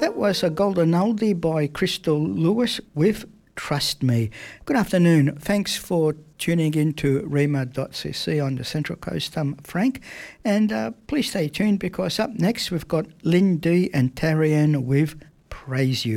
That was a golden oldie by Crystal Lewis with Trust Me. Good afternoon. Thanks for tuning in to rema.cc on the Central Coast, Frank. And please stay tuned because up next we've got Lynn D and Tarian with Praise You.